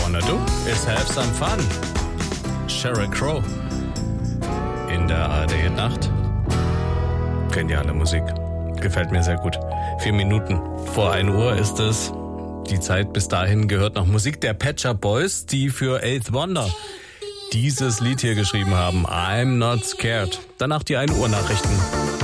wanna do is have some fun. Sheryl Crow in der ARD-Nacht. Geniale Musik. Gefällt mir sehr gut. 4 Minuten vor 1 Uhr ist es. Die Zeit bis dahin gehört noch Musik der Pet Shop Boys, die für Eighth Wonder dieses Lied hier geschrieben haben. I'm Not Scared. Danach die 1 Uhr Nachrichten.